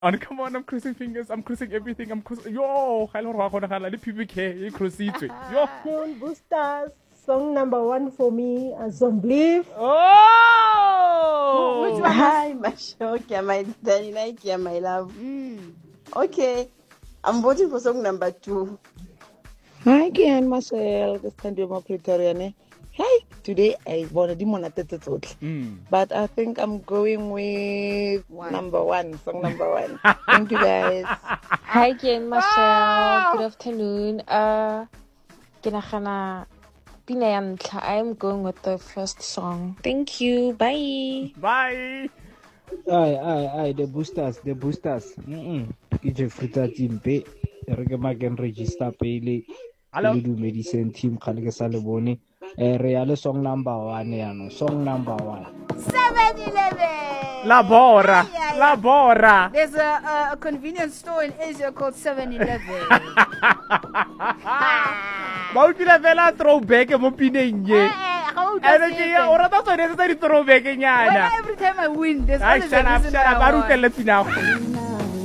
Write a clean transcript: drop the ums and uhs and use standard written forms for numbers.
And come on, I'm crossing fingers. I'm crossing everything. I'm crossing. Yo, hello, le PBK. You cross it. Yo. Boosters, song number 1 for me, Zomblief. Oh! Which one? Hi, Mashokia, my darling, my love. Okay, I'm voting for song number 2. Hi again, Marcel. This time you're more Pretorian. Hey, today I wanted to but I think I'm going with number 1, song number 1. Thank you, guys. Hi again, Marcel. Good afternoon. Kinakana Pinayantla. I'm going with the first song. Thank you. Bye. Bye. Aye, the boosters. Ke Fruta team pe. Re ke maken register pele. Hello. Le medicine team khale ke sa le bone. Re ya le song number 1 yano. Song number 1. 7-Eleven. Labora. There's a convenience store in Asia called 7-Eleven. Ba o tla vela throwback mo pineng ye. Energy ya ora ta tsone tsa di throwback nyana. Every time I win, there's Ai always a shut up. reason why I Ba won. rutela pina go.